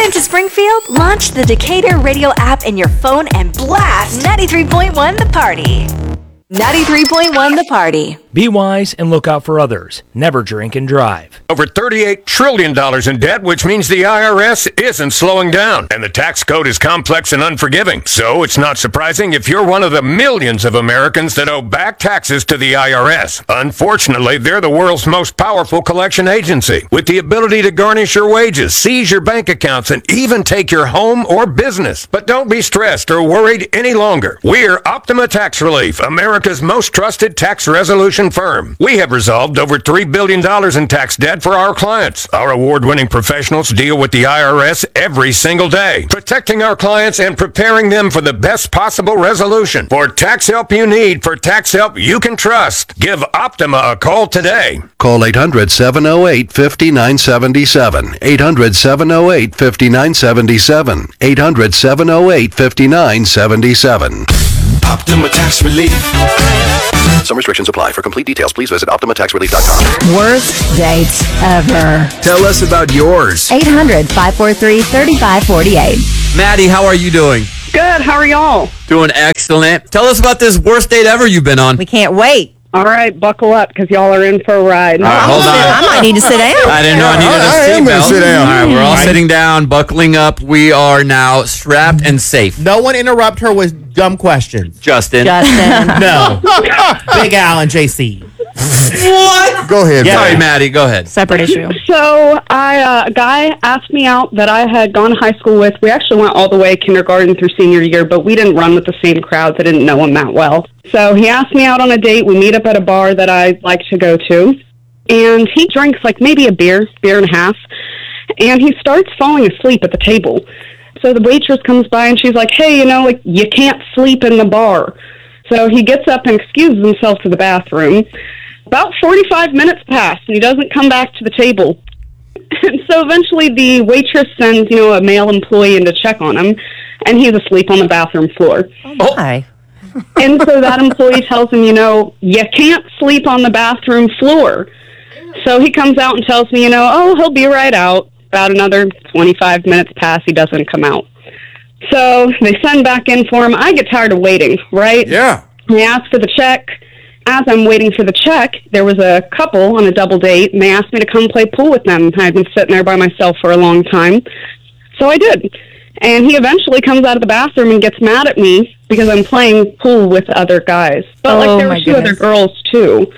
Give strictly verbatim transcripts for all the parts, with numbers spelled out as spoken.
Moving to Springfield? Launch the Decatur Radio app in your phone and blast ninety-three point one The Party. ninety-three point one The Party. Be wise and look out for others. Never drink and drive. Over thirty-eight trillion dollars in debt, which means the I R S isn't slowing down. And the tax code is complex and unforgiving. So it's not surprising if you're one of the millions of Americans that owe back taxes to the I R S. Unfortunately, they're the world's most powerful collection agency, with the ability to garnish your wages, seize your bank accounts, and even take your home or business. But don't be stressed or worried any longer. We're Optima Tax Relief, America's most trusted tax resolution firm. We have resolved over three billion dollars in tax debt for our clients. Our award-winning professionals deal with the I R S every single day, protecting our clients and preparing them for the best possible resolution. For tax help you need, for tax help you can trust, give Optima a call today. Call eight hundred, seven oh eight, five nine seven seven. eight hundred, seven oh eight, five nine seven seven. eight hundred, seven oh eight, five nine seven seven. Optima Tax Relief. Some restrictions apply. For complete details, please visit optima tax relief dot com. Worst dates ever. Tell us about yours. eight hundred, five four three, three five four eight. Maddie, how are you doing? Good. How are y'all? Doing excellent. Tell us about this worst date ever you've been on. We can't wait. All right, buckle up because y'all are in for a ride. All right, hold on. I might need to sit down. I didn't know I needed I a am gonna seatbelt. sit down. All right, we're all sitting down, buckling up. We are now strapped and safe. No one interrupt her with dumb questions. Justin. Justin. No. Big Al and J C. What? Go ahead. Sorry, Maddie. Maddie. Go ahead. Separate issue. So, I uh, a guy asked me out that I had gone to high school with. We actually went all the way kindergarten through senior year, but we didn't run with the same crowds. I didn't know him that well. So he asked me out on a date. We meet up at a bar that I like to go to, and he drinks like maybe a beer, beer and a half, and he starts falling asleep at the table. So the waitress comes by and she's like, "Hey, you know, like you can't sleep in the bar." So he gets up and excuses himself to the bathroom. About forty-five minutes pass, and he doesn't come back to the table. And so eventually the waitress sends, you know, a male employee in to check on him, and he's asleep on the bathroom floor. Oh, my. And so that employee tells him, you know, you can't sleep on the bathroom floor. So he comes out and tells me, you know, oh, he'll be right out. About another twenty-five minutes pass, he doesn't come out. So they send back in for him. I get tired of waiting, right? Yeah. They ask for the check. As I'm waiting for the check, there was a couple on a double date, and they asked me to come play pool with them. I'd been sitting there by myself for a long time, so I did. And he eventually comes out of the bathroom and gets mad at me because I'm playing pool with other guys. But, Oh, like, there my were two goodness. other girls, too.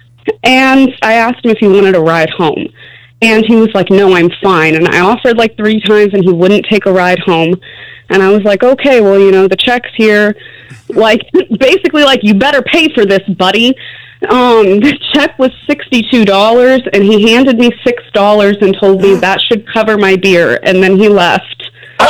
And I asked him if he wanted a ride home. And he was like, no, I'm fine. And I offered, like, three times, and he wouldn't take a ride home. And I was like, okay, well, you know, the check's here. Like, basically, like, you better pay for this, buddy. Um, the check was sixty-two dollars, and he handed me six dollars and told me that should cover my beer, and then he left.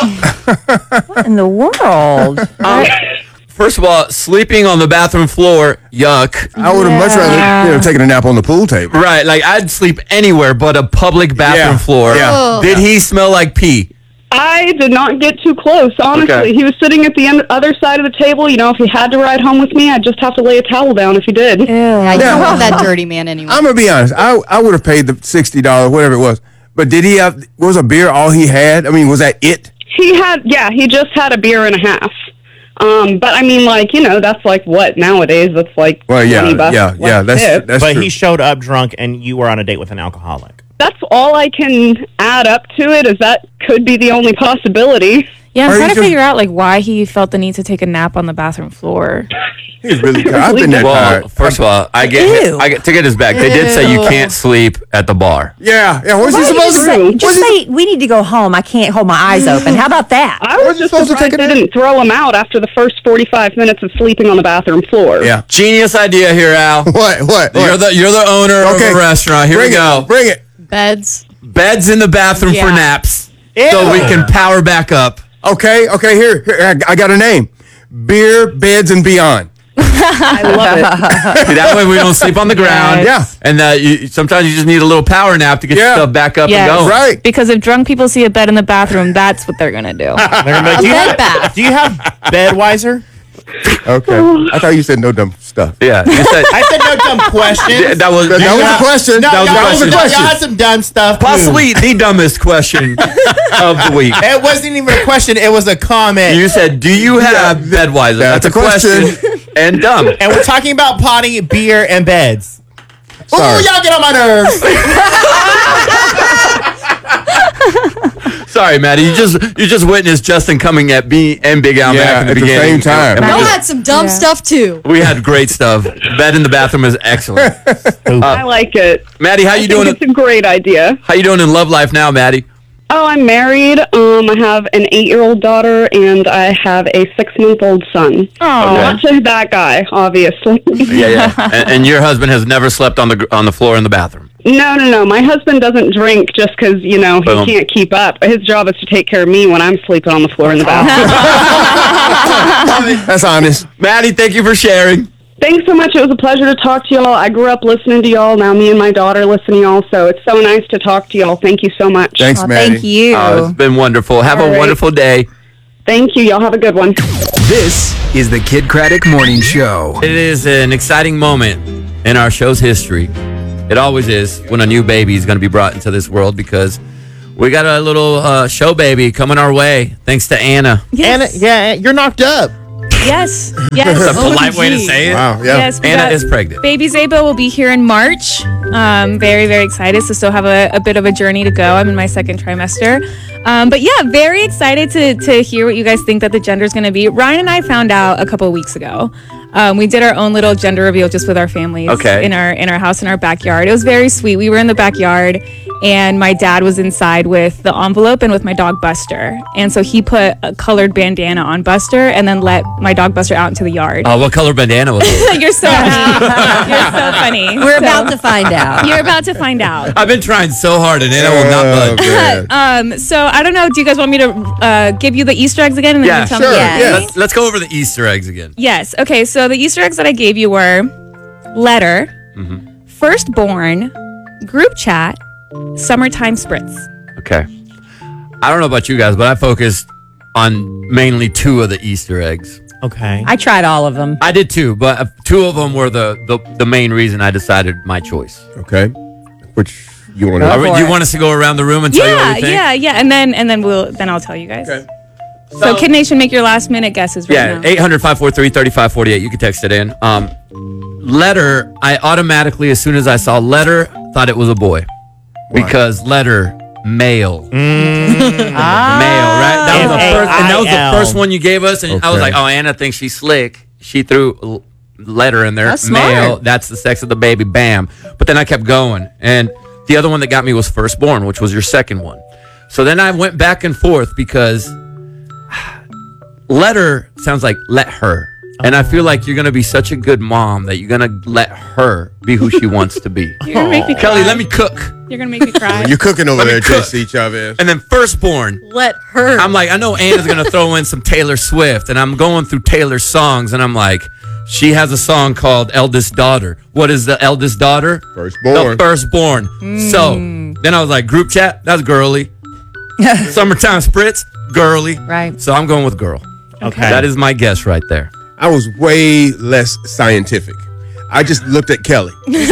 What in the world? Um, first of all, sleeping on the bathroom floor, yuck. I would have much rather you know, taken a nap on the pool table. Right, like I'd sleep anywhere but a public bathroom Yeah, floor. yeah. Did he smell like pee? I did not get too close, honestly. Okay. He was sitting at the end, other side of the table. You know, if he had to ride home with me, I'd just have to lay a towel down if he did. Yeah, You don't want that dirty man anyway. I'm gonna be honest. I I would have paid the sixty dollars, whatever it was. But did he have? Was a beer all he had? I mean, was that it? He had, yeah, he just had a beer and a half. Um, but I mean, like, you know, that's like what nowadays? That's like Well, yeah, twenty bucks. yeah, less yeah. That's tip. that's But true. he showed up drunk, and you were on a date with an alcoholic. That's all I can add up to it. Is that could be the only possibility. Yeah, Or I'm you trying to just- figure out like why he felt the need to take a nap on the bathroom floor. He's really tired. I've been that Well, tired. first of all, I get Ew. I get to get his back. They did say you Ew. can't sleep at the bar. Yeah, yeah. What's he Why don't you supposed to just do? say, just say, we need to go home. I can't hold my eyes open. How about that? I was Wasn't just supposed to surprised take they a nap? didn't throw him out after the first forty-five minutes of sleeping on the bathroom floor. Yeah. Genius idea here, Al. What? What? You're what? the you're the owner Okay. of a restaurant. Here Bring we go. It, bring it. Beds. Beds in the bathroom for Yeah. naps, so we can power back up. Okay. Okay. Here, here I, I got a name. Beer, beds, and beyond. I love it. See, that way we don't sleep on the ground. Yeah. And uh, you, sometimes you just need a little power nap to get Yeah. yourself back up Yes. and going. Right. Because if drunk people see a bed in the bathroom, that's what they're gonna do. They're gonna be like, do, you bed have, bath. do you have Bedweiser? Okay. I thought you said no dumb stuff. Yeah. You said, I said no dumb questions. Yeah, that was That was a question. No, That was a y'all, question. y'all, y'all had some dumb stuff. too. possibly the dumbest question of the week. It wasn't even a question. It was a comment. You said, "Do you have Bedweiser?" That's That's, a a question. and dumb. and we're talking about potty, beer, and beds. Ooh, Sorry. y'all get on my nerves. Sorry, Maddie. You just you just witnessed Justin coming at me and Big Al Yeah, back in the at the beginning. same time. And we Y'all just- had some dumb Yeah. stuff too. We had great stuff. Bed in the bathroom is excellent. I like it. Maddie, how I you think doing? it's a great idea. How you doing in love life now, Maddie? Oh, I'm married. Um, I have an eight-year-old daughter, and I have a six-month-old son. Oh, Not just that guy, obviously. Yeah, yeah. and, and your husband has never slept on the gr- on the floor in the bathroom. No, no, no. My husband doesn't drink just because, you know, he Boom. can't keep up. His job is to take care of me when I'm sleeping on the floor in the bathroom. That's honest. Maddie, thank you for sharing. Thanks so much. It was a pleasure to talk to y'all. I grew up listening to y'all. Now me and my daughter listen to y'all, so it's so nice to talk to y'all. Thank you so much. Thanks, Oh, Maddie. thank you. Oh, it's been wonderful. Have All a right. wonderful day. Thank you. Y'all have a good one. This is the Kid Craddock Morning Show. It is an exciting moment in our show's history. It always is when a new baby is going to be brought into this world because we got a little uh, show baby coming our way thanks to Anna. Anna, yeah, you're knocked up. Yes. Yes. That's a O M polite way to G. say it. Wow, yeah. Yes, we Anna got- is pregnant. Baby Zabo will be here in March. Um, very, very excited. So still have a, a bit of a journey to go. I'm in my second trimester. Um, but yeah, very excited to, to hear what you guys think that the gender is going to be. Ryan and I found out a couple of weeks ago. Um, we did our own little gender reveal just with our families Okay. in our in our house in our backyard. It was very sweet. We were in the backyard and my dad was inside with the envelope and with my dog Buster. And so he put a colored bandana on Buster and then let my dog Buster out into the yard. Oh, what color bandana was it? You're so you're so funny. We're So- about to find out. You're about to find out. I've been trying so hard and Anna will not Oh, budge. man. Um, so I don't know. Do you guys want me to uh, give you the Easter eggs again? And then Yeah, you tell sure, me? yeah. yeah. Let's, let's go over the Easter eggs again. Yes. Okay. So the Easter eggs that I gave you were letter, Mm-hmm. firstborn, group chat, summertime spritz. Okay. I don't know about you guys, but I focused on mainly two of the Easter eggs. Okay. I tried all of them. I did too, but uh, two of them were the, the, the main reason I decided my choice. Okay. Which you want Go Are to... we- for do you it. want us to go around the room and tell you what Yeah. we think? Yeah. Yeah. And then and then we'll then I'll tell you guys. Okay. So, Kid Nation, make your last minute guesses right Yeah, now. eight hundred, five four three, three five four eight. You can text it in. Um, letter, I automatically, as soon as I saw letter, thought it was a boy. Because letter, male. Male, right? That was the first, and that was the M A I L. first one you gave us. And I was Okay. like, oh, Anna thinks she's slick. She threw l- letter in there. That's smart. Male, that's the sex of the baby. Bam. But then I kept going. And the other one that got me was firstborn, which was your second one. So then I went back and forth because letter sounds like let her. And I feel like you're going to be such a good mom that you're going to let her be who she wants to be. You're gonna make me Kelly, cry. let me cook. You're gonna make me cry. You're cooking over Let me there, cook. J C Chavez. And then firstborn. Let her. I'm like, I know Anna's going to throw in some Taylor Swift. And I'm going through Taylor's songs. And I'm like, she has a song called Eldest Daughter. What is the eldest daughter? Firstborn. The firstborn. So then I was like, group chat, that's girly. Summertime spritz, girly. Right. So I'm going with girl. Okay. That is my guess right there. I was way less scientific. I just looked at Kelly.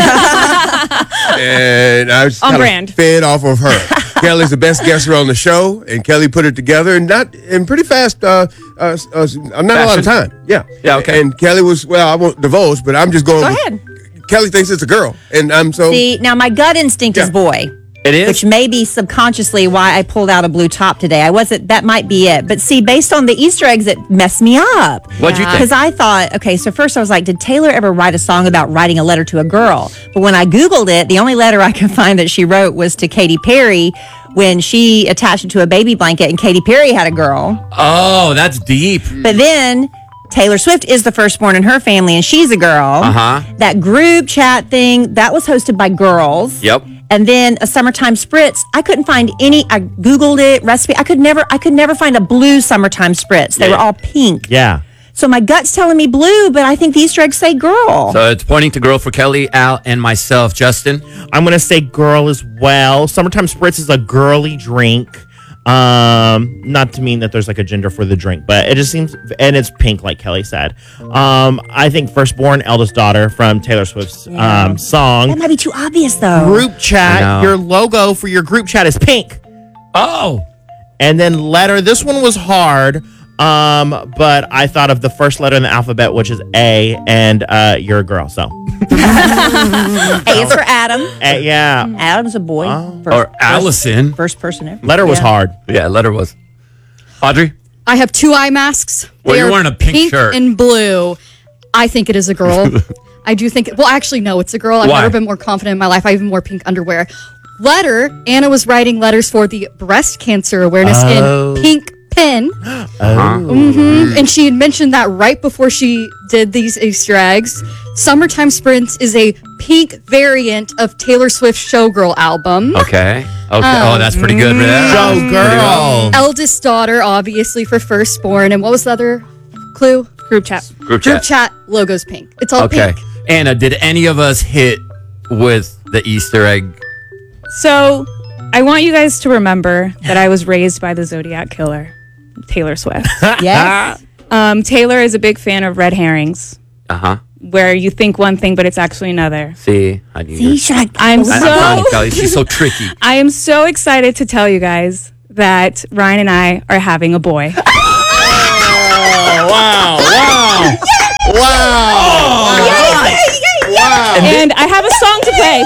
and I was On kinda brand. fed off of her. Kelly's the best guesser on the show, and Kelly put it together and not in pretty fast, uh, uh, uh, not a lot of time. Yeah. Yeah, okay. And Kelly was, well, I won't divulge, but I'm just going Go with, ahead. Kelly thinks it's a girl. And I'm so. See, now my gut instinct is Yeah. boy. It is? Which may be subconsciously why I pulled out a blue top today. I wasn't, that might be it. But see, based on the Easter eggs, it messed me up. What'd you think? Because I thought, okay, so first I was like, did Taylor ever write a song about writing a letter to a girl? But when I Googled it, the only letter I could find that she wrote was to Katy Perry when she attached it to a baby blanket and Katy Perry had a girl. Oh, that's deep. But then Taylor Swift is the firstborn in her family and she's a girl. Uh-huh. That group chat thing, that was hosted by girls. Yep. And then a summertime spritz. I couldn't find any. I Googled it, recipe. I could never, I could never find a blue summertime spritz. They Yeah. were all pink. Yeah. So my gut's telling me blue, but I think the Easter eggs say girl. So it's pointing to girl for Kelly, Al, and myself. Justin? I'm going to say girl as well. Summertime Spritz is a girly drink. Um, not to mean that there's like a gender for the drink, but it just seems, and it's pink, like Kelly said. Um, I think firstborn, eldest daughter from Taylor Swift's Yeah. um, song. That might be too obvious, though. Group I know. chat, your logo for your group chat is pink. Oh. And then letter, this one was hard, um, but I thought of the first letter in the alphabet, which is A, and uh, you're a girl, so. A is for Adam. Uh, yeah. Adam's a boy. First- Or Allison. First person ever. Letter was Yeah. hard. Yeah, letter was. Audrey? I have two eye masks. Well, They you're are wearing a pink shirt. and blue. I think it is a girl. I do think. Well, actually, no, it's a girl. I've Why? never been more confident in my life. I even wore pink underwear. Letter. Anna was writing letters for the breast cancer awareness Oh. in pink pen. Uh-huh. hmm And she had mentioned that right before she did these Easter eggs. Summertime Sprints is a pink variant of Taylor Swift's Showgirl album. Okay. Okay. Um, oh, that's pretty good. Yeah. Showgirl. Eldest daughter, obviously, for firstborn. And what was the other clue? Group chat. Group Group chat. chat logo's pink. It's all Okay. pink. Anna, did any of us hit with the Easter egg? So, I want you guys to remember that I was raised by the Zodiac Killer, Taylor Swift. Yes. Um, Taylor is a big fan of red herrings, Uh huh. where you think one thing, but it's actually another. See, I knew. See, you. should I- I'm I, I'm so telling you, Kelly, she's so tricky. I am so excited to tell you guys that Ryan and I are having a boy. Oh, wow, wow. Wow. Yay, yay, yay, yay. Wow. And I have a song to play.